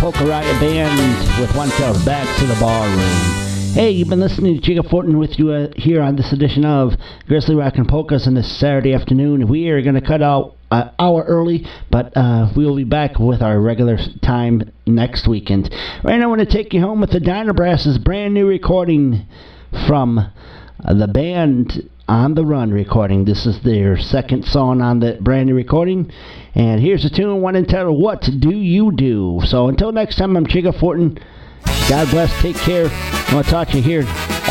Polka Riot Band with One Tail Back to the Ballroom. Hey, you've been listening to Jacob Fortin with you here on this edition of Grizzly Rock and Polkas on this Saturday afternoon. We are going to cut out an hour early, but we will be back with our regular time next weekend. Right now, I want to take you home with the Diner Brass's brand new recording from the band On the Run recording. This is their second song on the brand new recording. And here's the tune, one entitled, What Do You Do? So until next time, I'm Jacob Fortin. God bless, take care. I'll talk to you here